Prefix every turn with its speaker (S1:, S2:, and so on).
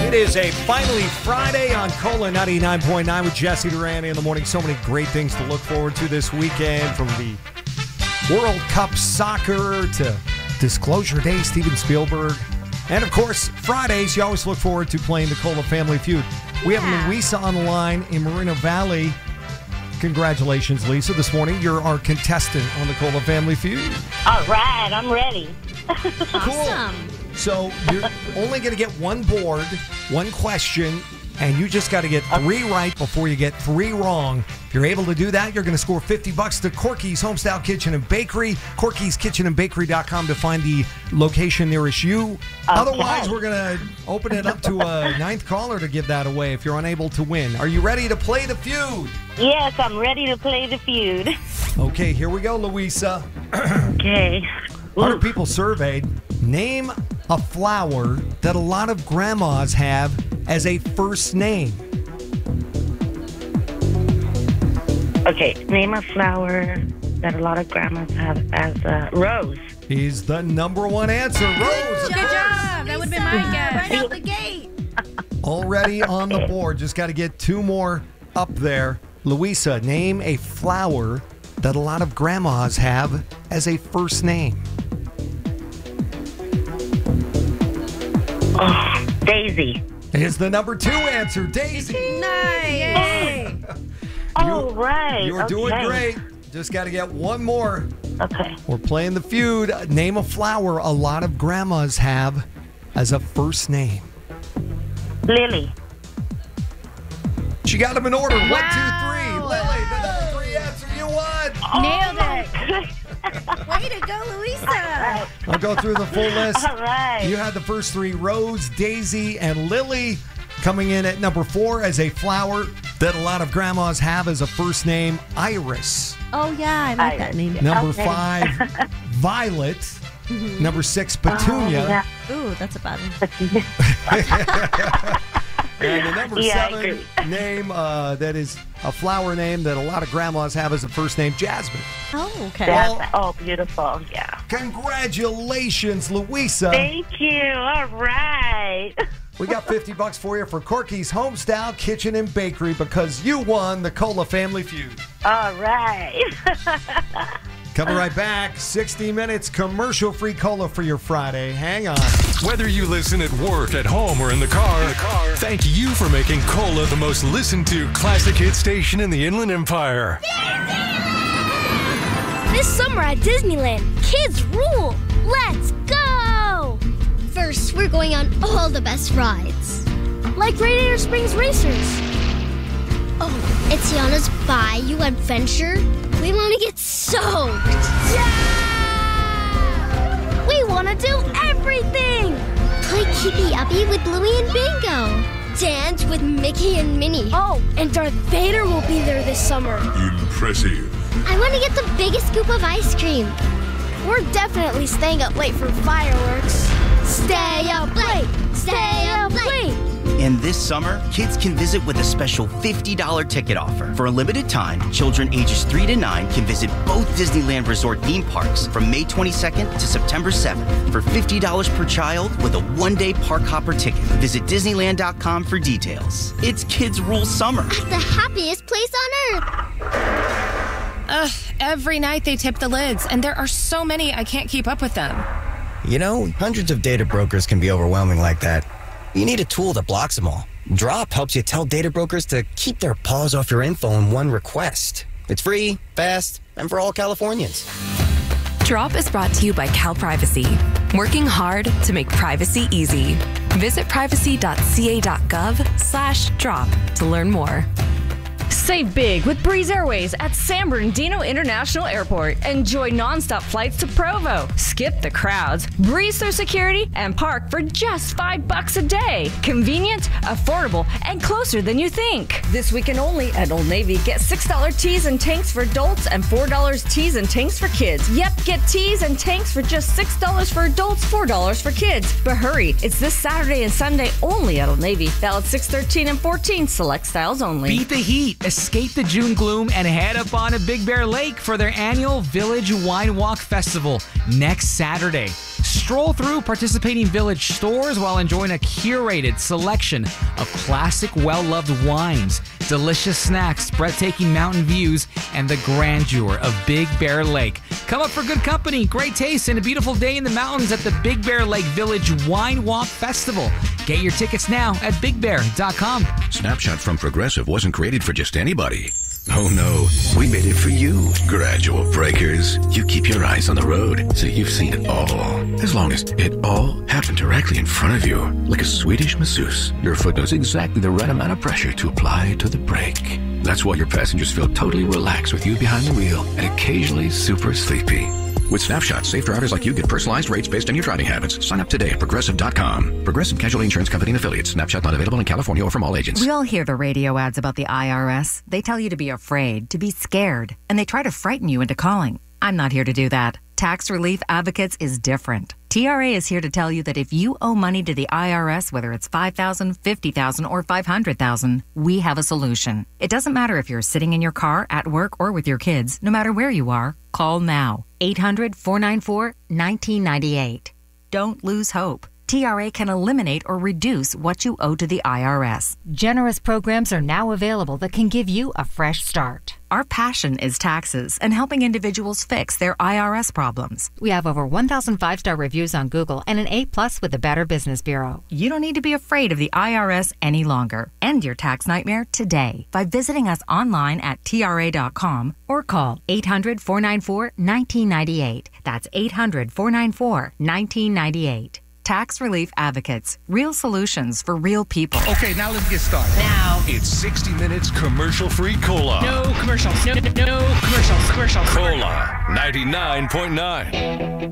S1: It is a finally Friday on Cola 99.9 with Jesse Duran in the morning. So many great things to look forward to this weekend, from the World Cup soccer to Disclosure Day, Steven Spielberg. And of course, Fridays, you always look forward to playing the Cola Family Feud. We have Louisa on the line in Moreno Valley. Congratulations, Lisa. This morning, you're our contestant on the Cola Family Feud.
S2: All right, I'm ready.
S1: Cool. So you're only going to get one board, one question, and you just got to get three right before you get three wrong. If you're able to do that, you're going to score $50 to Corky's Homestyle Kitchen and Bakery. Corky'sKitchenandBakery.com to find the location nearest you. Okay. Otherwise, we're going to open it up to a ninth caller to give that away if you're unable to win. Are you ready to play the feud?
S2: Yes, I'm ready to play the feud.
S1: Okay, here we go, Louisa.
S2: Okay.
S1: 100 people surveyed. Name a flower that a lot of grandmas have as a first name.
S2: Okay, name a flower that a lot of grandmas have as a rose.
S1: Is the number one answer. Rose.
S3: Good job. That would have been my guess.
S4: Right out the gate.
S1: Already on the board. Just got to get two more up there. Louisa, name a flower that a lot of grandmas have as a first name.
S2: Oh, Daisy.
S1: Is the number two answer. Daisy.
S4: Nice.
S2: Oh, right.
S1: You're doing great. Just got to get one more.
S2: Okay.
S1: We're playing the feud. Name a flower a lot of grandmas have as a first name.
S2: Lily.
S1: She got them in order.
S4: Wow.
S1: 1, 2, 3. Lily, the number three answer. You won.
S4: Nailed it. Way to go, Louisa.
S1: I'll go through the full list.
S2: All right.
S1: You had the first three, Rose, Daisy, and Lily. Coming in at number 4 as a flower that a lot of grandmas have as a first name, Iris.
S4: Oh, yeah, I like that name.
S1: Number
S2: Okay.
S1: 5, Violet.
S4: Mm-hmm.
S1: Number 6, Petunia.
S4: Ooh, that's a bad one.
S1: And the number
S2: Yeah, I
S1: 7
S2: agree.
S1: name that is a flower name that a lot of grandmas have as a first name, Jasmine.
S4: Oh, okay.
S2: Oh, beautiful. Yeah.
S1: Congratulations, Louisa.
S2: Thank you. All right.
S1: We got $50 for you for Corky's Homestyle Kitchen and Bakery because you won the Cola Family Feud.
S2: All right.
S1: Coming right back, 60 minutes commercial-free cola for your Friday. Hang on.
S5: Whether you listen at work, at home, or in the car, thank you for making Cola the most listened to classic hit station in the Inland Empire.
S6: This summer at Disneyland, kids rule! Let's go! First, we're going on all the best rides. Like Radiator Springs Racers. Oh, it's Tiana's Bayou Adventure. We want to get soaked. Yeah! We want to do everything! Play Keepy Uppy with Bluey and Bingo. Dance with Mickey and Minnie. Oh, and Darth Vader will be there this summer.
S5: Impressive.
S6: I want to get the biggest scoop of ice cream. We're definitely staying up late for fireworks. Stay up late! Stay up late!
S7: And this summer, kids can visit with a special $50 ticket offer. For a limited time, children ages 3 to 9 can visit both Disneyland Resort theme parks from May 22nd to September 7th for $50 per child with a one-day park hopper ticket. Visit Disneyland.com for details. It's Kids Rule Summer.
S6: At the happiest place on earth.
S3: Every night they tip the lids, and there are so many I can't keep up with them.
S8: You know, hundreds of data brokers can be overwhelming like that. You need a tool that blocks them all. Drop helps you tell data brokers to keep their paws off your info in one request. It's free, fast, and for all Californians.
S9: Drop is brought to you by CalPrivacy, working hard to make privacy easy. Visit privacy.ca.gov/drop to learn more.
S10: Save big with Breeze Airways at San Bernardino International Airport. Enjoy nonstop flights to Provo. Skip the crowds, breeze through security, and park for just $5 a day. Convenient, affordable, and closer than you think. This weekend only at Old Navy, get $6 teas and tanks for adults and $4 teas and tanks for kids. Yep, get teas and tanks for just $6 for adults, $4 for kids. But hurry, it's this Saturday and Sunday only at Old Navy. Valid 6/13 and 14, select styles only.
S11: Beat the heat, escape the June gloom, and head up on to Big Bear Lake for their annual Village Wine Walk Festival next Saturday. Stroll through participating Village stores while enjoying a curated selection of classic, well-loved wines, delicious snacks, breathtaking mountain views, and the grandeur of Big Bear Lake. Come up for good company, great taste, and a beautiful day in the mountains at the Big Bear Lake Village Wine Walk Festival. Get your tickets now at BigBear.com.
S12: Snapshot from Progressive wasn't created for just anybody. Oh no, we made it for you, gradual breakers. You keep your eyes on the road, so you've seen it all. As long as it all happened directly in front of you, like a Swedish masseuse, your foot knows exactly the right amount of pressure to apply to the brake. That's why your passengers feel totally relaxed with you behind the wheel and occasionally super sleepy. With Snapshot, safe drivers like you get personalized rates based on your driving habits. Sign up today at Progressive.com. Progressive Casualty Insurance Company and Affiliates. Snapshot not available in California or from all agents.
S13: We all hear the radio ads about the IRS. They tell you to be afraid, to be scared, and they try to frighten you into calling. I'm not here to do that. Tax Relief Advocates is different. TRA is here to tell you that if you owe money to the IRS, whether it's $5,000, $50,000, or $500,000, we have a solution. It doesn't matter if you're sitting in your car, at work, or with your kids. No matter where you are, call now. 800-494-1998. Don't lose hope. TRA can eliminate or reduce what you owe to the IRS.
S14: Generous programs are now available that can give you a fresh start.
S13: Our passion is taxes and helping individuals fix their IRS problems.
S14: We have over 1,000 5-star reviews on Google and an A+ with the Better Business Bureau.
S13: You don't need to be afraid of the IRS any longer. End your tax nightmare today by visiting us online at TRA.com or call 800-494-1998. That's 800-494-1998. Tax Relief Advocates. Real solutions for real people.
S5: Okay, now let's get started.
S4: Now.
S5: It's 60 Minutes commercial-free Cola.
S4: No commercials. No commercials.
S5: Cola 99.9.